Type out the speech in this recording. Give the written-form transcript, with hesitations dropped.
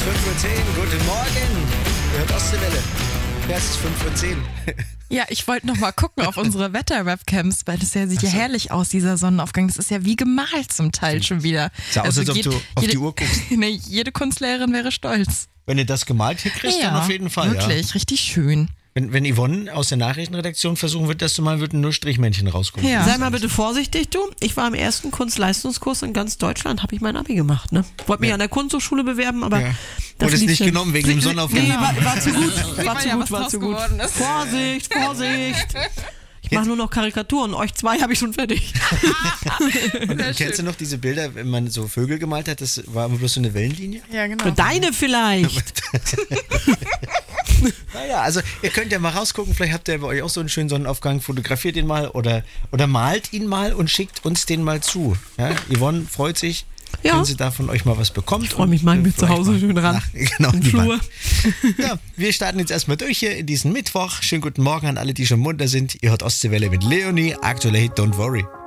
5:10 Uhr. Guten Morgen. Ihr hört Ostseewelle. Ja, es ist 5:10 Uhr. Ja, ich wollte noch mal gucken auf unsere Wetter-Webcams, weil das sieht ja herrlich aus, dieser Sonnenaufgang. Das ist ja wie gemalt zum Teil schon wieder. Sah aus, als ob du auf die Uhr guckst. Jede Kunstlehrerin wäre stolz. Wenn ihr das gemalt hinkriegst, dann auf jeden Fall. Wirklich, richtig schön. Wenn Yvonne aus der Nachrichtenredaktion versuchen wird, das zu malen, würden nur Strichmännchen rauskommen. Ja. Sei mal bitte vorsichtig, du. Ich war im ersten Kunstleistungskurs in ganz Deutschland, habe ich mein Abi gemacht. Ne? Wollte mich an der Kunsthochschule bewerben, aber wurde es nicht genommen wegen dem Sonnenaufgang? Nee, war zu gut. War zu gut. Ist. Vorsicht. Ich mache nur noch Karikaturen. Euch zwei habe ich schon fertig. Kennst du noch diese Bilder, wenn man so Vögel gemalt hat? Das war immer bloß so eine Wellenlinie? Ja, genau. Deine vielleicht. Naja, also ihr könnt ja mal rausgucken, vielleicht habt ihr bei euch auch so einen schönen Sonnenaufgang, fotografiert ihn mal oder malt ihn mal und schickt uns den mal zu. Ja, Yvonne freut sich, wenn sie da von euch mal was bekommt. Ich freue mich mal mit zu Hause schön ran. Genau, im Flur. Ja, wir starten jetzt erstmal durch hier in diesen Mittwoch. Schönen guten Morgen an alle, die schon munter sind. Ihr hört Ostseewelle mit Leonie, aktueller Hit Don't Worry.